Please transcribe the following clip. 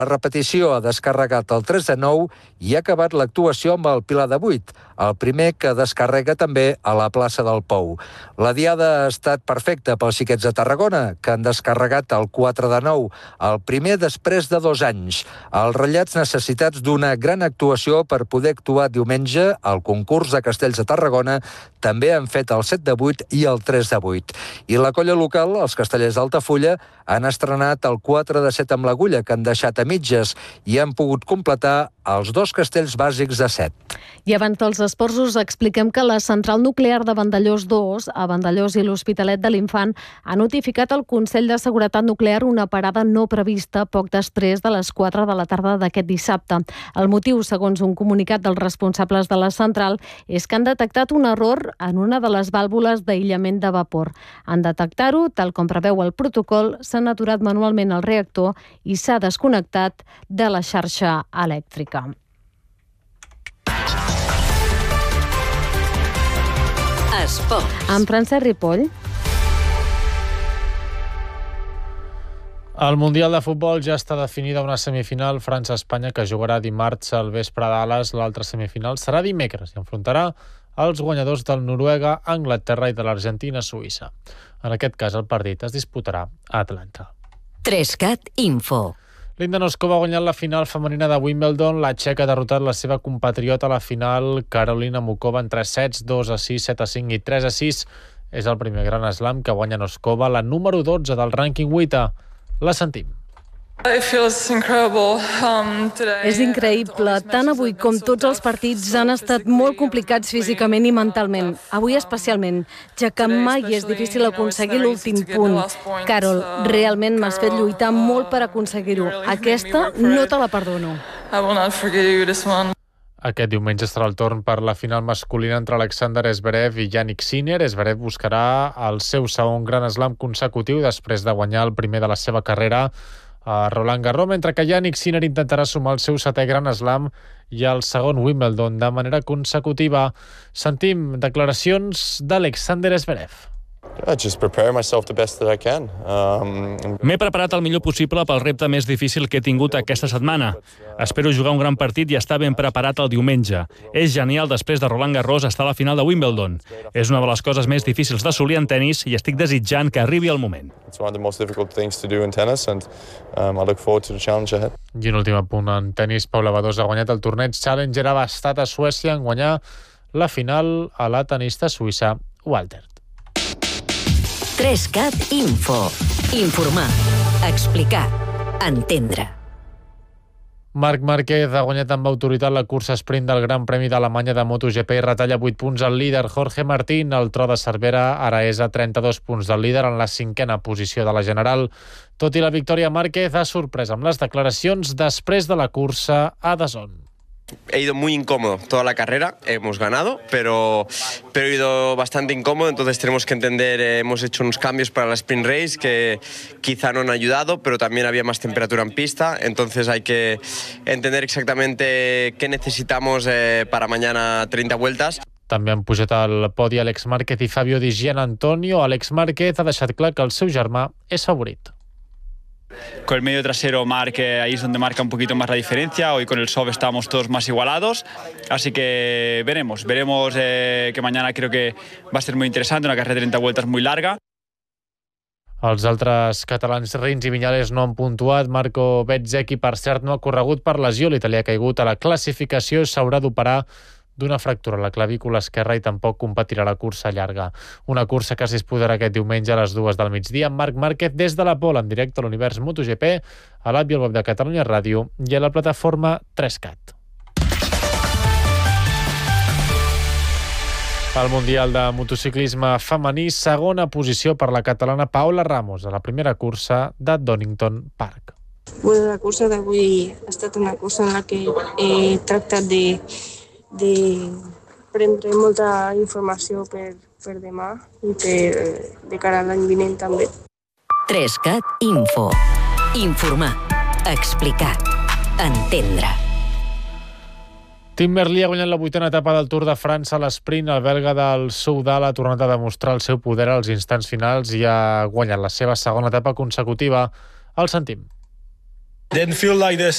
La repetició ha descarregat el 3 de 9 i ha acabat l'actuació amb el Pilar de 8, el primer que descarrega també a la plaça del Pou. La diada ha estat perfecta pels xiquets de Tarragona, que han descarregat el 4 de 9, el primer després de 2 anys. Els ratllats necessitats d'una gran actuació per poder actuar diumenge al concurs de Castells de Tarragona també han fet el 7 de 8 i el 3 de 8. I la colla local, els castellers d'Altafulla, han estrenat el 4 de 7 amb l'Agulla, que han deixat a mitges, i han pogut completar els 2 castells bàsics de 7. I abans dels esports us expliquem que la central nuclear de Vandellòs 2, a Vandellòs i l'Hospitalet de l'Infant, ha notificat al Consell de Seguretat Nuclear una parada no prevista poc després de les 4 de la tarda d'aquest dissabte. El motiu, segons un comunicat dels responsables de la central, és que han detectat un error en una de les vàlvules d'aïllament de vapor. En detectar-ho, tal com preveu el protocol, s'han aturat manualment el reactor i s'ha desconnectat de la xarxa elèctrica. Esports. Amb Francesc Ripoll. Al Mundial de Futbol ja està definida una semifinal França-Espanya que jugarà dimarts al vespre a Dallas. L'altra semifinal serà dimecres i enfrontarà els guanyadors del Noruega, Anglaterra i de l'Argentina-Suïssa. En aquest cas, el partit es disputarà a Atlanta. 3CAT Info. Linda Noskova ha guanyat la final femenina de Wimbledon. La txeca ha derrotat la seva compatriota a la final, Karolina Mukova, en 3 sets, 2-6, 7-5 i 3-6. És el primer gran slam que guanya Noskova, la número 12 del rànquing WTA. La sentim. És increïble. Tant avui com tots els partits han estat molt complicats físicament i mentalment. Avui especialment, ja que mai és difícil aconseguir l'últim punt. Carol, realment m'has fet lluitar molt per aconseguir-ho. Aquesta no te la perdono. Aquest diumenge serà el torn per la final masculina entre Alexander Zverev i Jannik Sinner. Zverev buscarà el seu segon gran slam consecutiu després de guanyar el primer de la seva carrera a Roland Garros, mentre que Jannik Sinner intentarà sumar el seu 7è gran slam i el segon Wimbledon de manera consecutiva. Sentim declaracions d'Alexander Zverev. M'he preparat el millor possible pel repte més difícil que he tingut aquesta setmana. Espero jugar un gran partit i estar ben preparat el diumenge. És genial després de Roland Garros estar a la final de Wimbledon. És una de les coses més difícils d'assolir en tennis i estic desitjant que arribi el moment. I un últim apunt en tennis. Paula Badosa ha guanyat el torneig Challenger abastat a Suècia en guanyar la final a la tenista suïssa Walter. 3CAT Info. Informar, explicar, entendre. Marc Márquez ha guanyat amb autoritat la cursa sprint del Gran Premi d'Alemanya de MotoGP i retalla 8 punts al líder Jorge Martín. El tro de Cervera ara és a 32 punts del líder en la 5a posició de la general. Tot i la victòria, Márquez ha sorprès amb les declaracions després de la cursa a DAZN. He ido muy incómodo toda la carrera, hemos ganado, pero he ido bastante incómodo, entonces tenemos que entender, hemos hecho unos cambios para la sprint race que quizá no han ayudado, pero también había más temperatura en pista, entonces hay que entender exactamente qué necesitamos para mañana 30 vueltas. També han pujat al podi Àlex Márquez i Fabio Di Gianantonio. Àlex Márquez ha deixat clar que el seu germà és favorit. Con el medio trasero Marc ahí es donde marca un poquito más la diferencia. Hoy con el soft estamos todos más igualados, así que veremos que mañana creo que va a ser muy interesante, una carrera de 30 vueltas muy larga. Els altres catalans Rins i Viñales no han puntuat. Marco Bezzecchi, per cert, no ha corregut per lesió. L'italià ha caigut a la classificació i s'haurà d'operar d'una fractura a la clavícula esquerra i tampoc competirà la cursa llarga. Una cursa que es disputarà aquest diumenge a les 2 del migdia amb Marc Márquez des de la Pol en directe a l'Univers MotoGP, a l'app i al web de Catalunya Ràdio i a la plataforma 3CAT. Al Mundial de Motociclisme femení, segona posició per la catalana Paola Ramos a la primera cursa de Donington Park. Bueno, la cursa d'avui ha estat una cursa en la que he tractat de prendre molta informació per demà i de cara a l'any vinent també. 3CAT Info. Informar, explicar, entendre. Tim Merlier ha guanyat la 8a etapa del Tour de França a l'esprint. El belga del Soudal ha tornat a demostrar el seu poder als instants finals i ha guanyat la seva segona etapa consecutiva. El sentim. Didn't feel like this